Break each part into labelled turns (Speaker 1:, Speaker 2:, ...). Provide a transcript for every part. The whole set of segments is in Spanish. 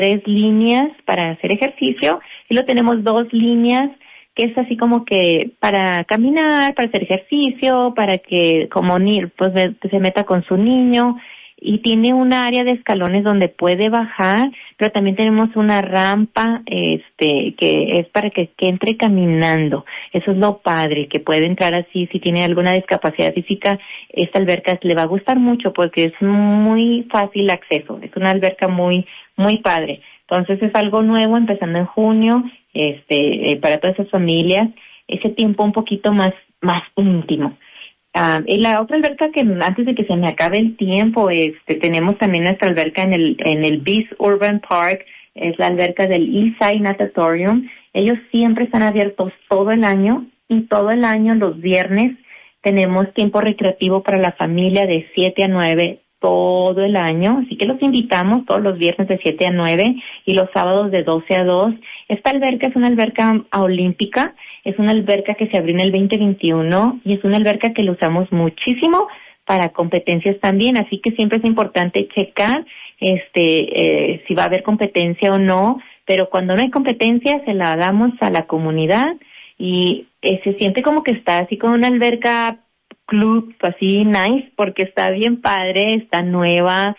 Speaker 1: 3 líneas para hacer ejercicio y luego tenemos 2 líneas que es así como que para caminar, para hacer ejercicio, para que como pues se meta con su niño, y tiene un área de escalones donde puede bajar, pero también tenemos una rampa que es para que entre caminando. Eso es lo padre, que puede entrar así. Si tiene alguna discapacidad física, esta alberca le va a gustar mucho porque es muy fácil acceso. Es una alberca muy muy padre. Entonces es algo nuevo empezando en junio, para todas esas familias, ese tiempo un poquito más íntimo. Y la otra alberca que antes de que se me acabe el tiempo, tenemos también nuestra alberca en el Beast Urban Park, es la alberca del Eastside Natatorium. Ellos siempre están abiertos todo el año y todo el año los viernes tenemos tiempo recreativo para la familia de 7 a 9 todo el año, así que los invitamos todos los viernes de 7 a 9 y los sábados de 12 a 2. Esta alberca es una alberca olímpica, es una alberca que se abrió en el 2021 y es una alberca que la usamos muchísimo para competencias también, así que siempre es importante checar si va a haber competencia o no, pero cuando no hay competencia se la damos a la comunidad y se siente como que está así con una alberca club así nice porque está bien padre, está nueva,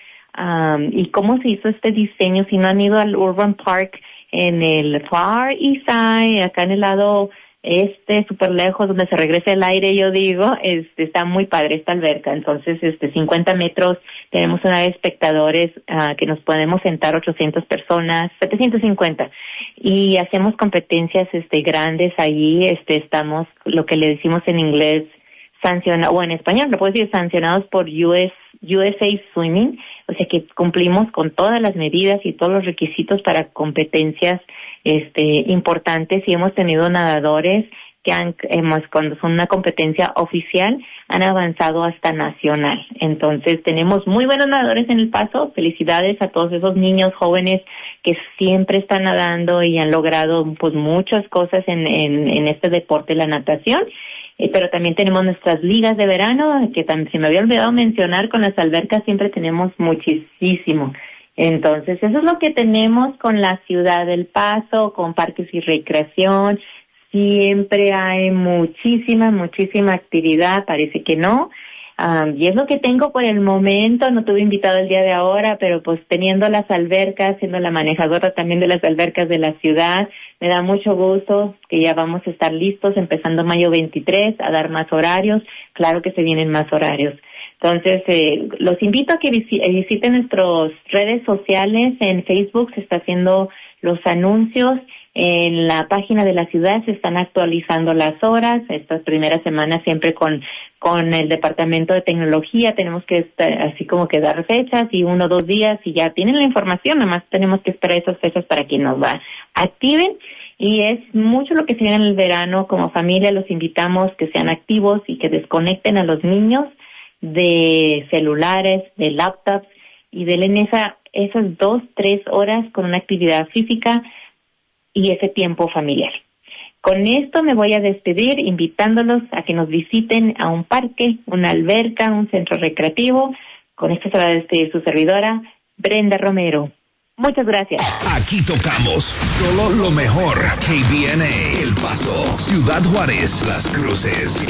Speaker 1: y cómo se hizo este diseño. Si no han ido al Urban Park en el Far East Side, acá en el lado súper lejos donde se regresa el aire, yo digo, está muy padre esta alberca. Entonces 50 metros, tenemos una de espectadores que nos podemos sentar 800 personas, 750, y hacemos competencias grandes allí. Estamos lo que le decimos en inglés sancionados, o en español lo puedo decir, sancionados por USA Swimming, o sea que cumplimos con todas las medidas y todos los requisitos para competencias importantes, y hemos tenido nadadores que cuando son una competencia oficial, han avanzado hasta nacional. Entonces tenemos muy buenos nadadores en El Paso. Felicidades a todos esos niños jóvenes que siempre están nadando y han logrado pues muchas cosas en este deporte, la natación. Pero también tenemos nuestras ligas de verano, que también se me había olvidado mencionar. Con las albercas siempre tenemos muchísimo. Entonces, eso es lo que tenemos con la ciudad del Paso, con parques y recreación. Siempre hay muchísima actividad, parece que no. Y es lo que tengo por el momento. No tuve invitado el día de ahora, pero pues teniendo las albercas, siendo la manejadora también de las albercas de la ciudad, me da mucho gusto que ya vamos a estar listos empezando mayo 23 a dar más horarios. Claro que se vienen más horarios. Entonces, los invito a que visiten nuestras redes sociales. En Facebook se está haciendo los anuncios. En la página de la ciudad se están actualizando las horas. Estas primeras semanas siempre con el departamento de tecnología tenemos que así como que dar fechas, y 1 o 2 días y ya tienen la información. Nada más tenemos que esperar esas fechas para que nos activen. Y es mucho lo que se viene en el verano. Como familia los invitamos que sean activos y que desconecten a los niños de celulares, de laptops, y denle esas 2-3 horas con una actividad física y ese tiempo familiar. Con esto me voy a despedir invitándolos a que nos visiten a un parque, una alberca, un centro recreativo. Con esto se va a despedir su servidora, Brenda Romero. Muchas gracias.
Speaker 2: Aquí tocamos solo lo mejor. KBNA, El Paso, Ciudad Juárez, Las Cruces.